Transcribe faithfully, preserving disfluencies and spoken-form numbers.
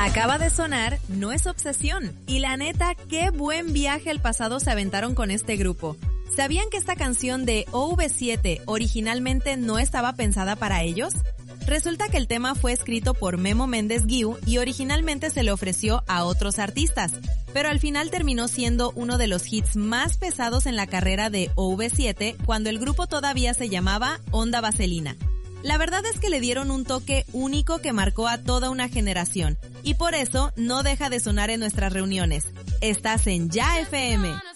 Acaba de sonar No es obsesión. Y la neta, qué buen viaje al pasado se aventaron con este grupo. ¿Sabían que esta canción de O V siete originalmente no estaba pensada para ellos? Resulta que el tema fue escrito por Memo Méndez Guiu y originalmente se le ofreció a otros artistas, pero al final terminó siendo uno de los hits más pesados en la carrera de O V siete cuando el grupo todavía se llamaba Onda Vaselina. La verdad es que le dieron un toque único que marcó a toda una generación y por eso no deja de sonar en nuestras reuniones. Estás en Ya F M.